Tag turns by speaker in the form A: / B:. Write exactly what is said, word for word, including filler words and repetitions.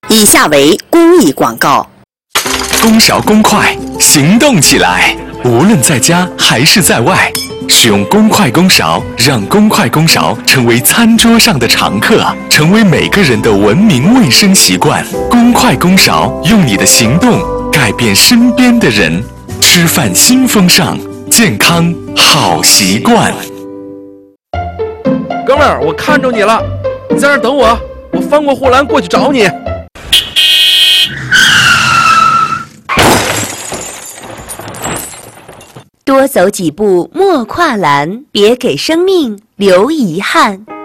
A: 以下为公益广告。
B: 公勺公筷，行动起来！无论在家还是在外，使用公筷公勺，让公筷公勺成为餐桌上的常客，成为每个人的文明卫生习惯。公筷公勺，用你的行动改变身边的人。吃饭新风尚，健康好习惯。
C: 哥们儿，我看着你了，你在那儿等我，我翻过护栏过去找你。
D: 多走几步莫跨栏，别给生命留遗憾。